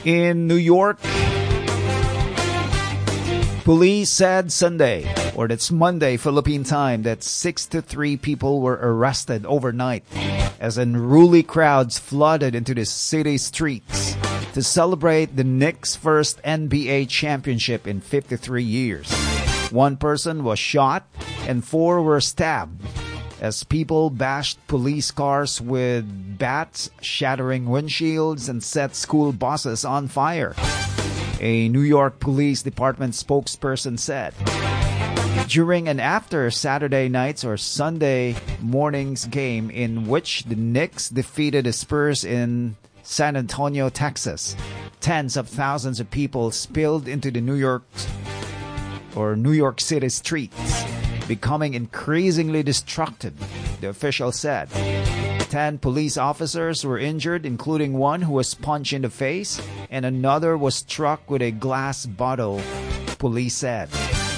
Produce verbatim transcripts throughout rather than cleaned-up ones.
In New York, police said Sunday, or that's Monday, Philippine time, that sixty-three people were arrested overnight as unruly crowds flooded into the city streets to celebrate the Knicks' first N B A championship in fifty-three years. One person was shot and four were stabbed as people bashed police cars with bats, shattering windshields and set school buses on fire. A New York Police Department spokesperson said. During and after Saturday night's or Sunday morning's game in which the Knicks defeated the Spurs in San Antonio, Texas, tens of thousands of people spilled into the New York or New York City streets, becoming increasingly destructive, the official said. Ten police officers were injured, including one who was punched in the face, and another was struck with a glass bottle, police said.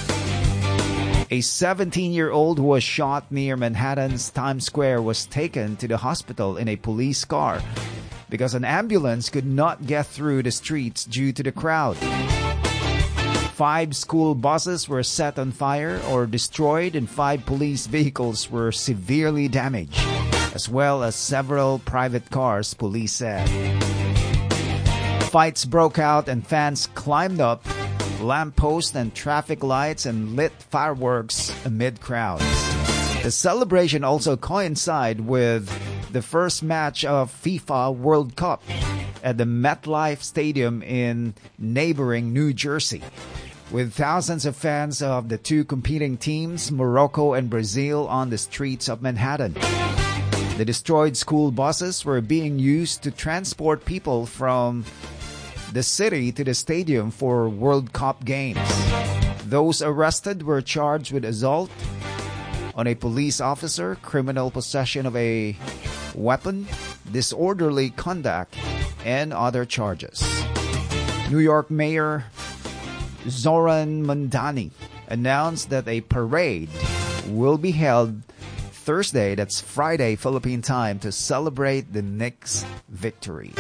A seventeen-year-old who was shot near Manhattan's Times Square was taken to the hospital in a police car because an ambulance could not get through the streets due to the crowd. Five school buses were set on fire or destroyed, and five police vehicles were severely damaged, as well as several private cars, police said. Fights broke out and fans climbed up lampposts and traffic lights and lit fireworks amid crowds. The celebration also coincided with the first match of FIFA World Cup at the MetLife Stadium in neighboring New Jersey, with thousands of fans of the two competing teams, Morocco and Brazil, on the streets of Manhattan. The destroyed school buses were being used to transport people from the city to the stadium for World Cup games. Those arrested were charged with assault on a police officer, criminal possession of a weapon, disorderly conduct, and other charges. New York Mayor Zoran Mandani announced that a parade will be held Thursday, that's Friday, Philippine time, to celebrate the Knicks' victory.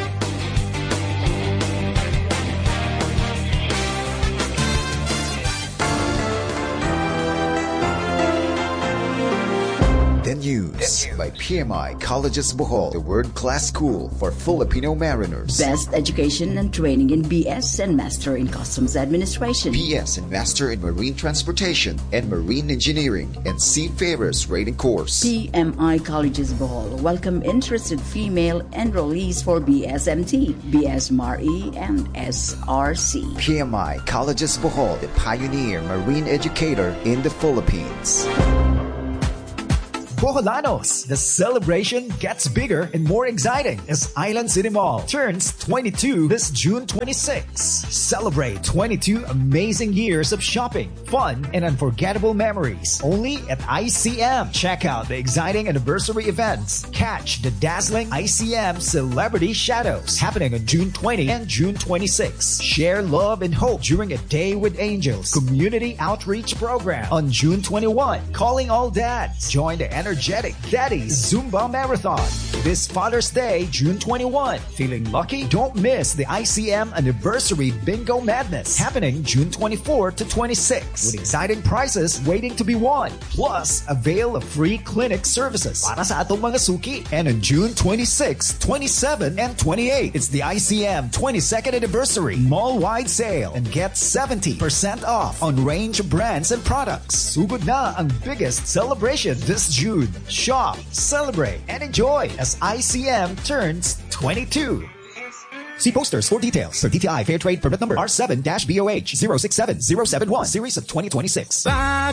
The News by P M I Colleges Bohol, the world-class school for Filipino mariners. Best education and training in B S and Master in Customs Administration. B S and Master in Marine Transportation and Marine Engineering and Seafarers Rating Course. P M I Colleges Bohol welcome interested female enrollees for B S M T, B S M R E, and S R C. P M I Colleges Bohol, the pioneer marine educator in the Philippines. Boholanos, the celebration gets bigger and more exciting as Island City Mall turns twenty-two this June twenty-sixth. Celebrate twenty-two amazing years of shopping, fun, and unforgettable memories only at I C M. Check out the exciting anniversary events. Catch the dazzling I C M Celebrity Shadows happening on June twentieth and June twenty-sixth. Share love and hope during a Day with Angels community outreach program on June twenty-first. Calling all dads. Join the energetic Daddies Zumba Marathon this Father's Day, June twenty-first. Feeling lucky? Don't miss the I C M Anniversary Bingo Madness happening June twenty-fourth to twenty-sixth with exciting prizes waiting to be won. Plus, avail of free clinic services para sa atong mga suki. And on June twenty-sixth, twenty-seventh, and twenty-eighth, it's the I C M twenty-second Anniversary Mall-wide Sale and get seventy percent off on range of brands and products. Sugod na ang biggest celebration this June. Shop, celebrate, and enjoy as I C M turns twenty-two. See posters for details. For D T I Fair Trade Permit Number R seven B O H zero six seven zero seven one, Series of twenty twenty-six.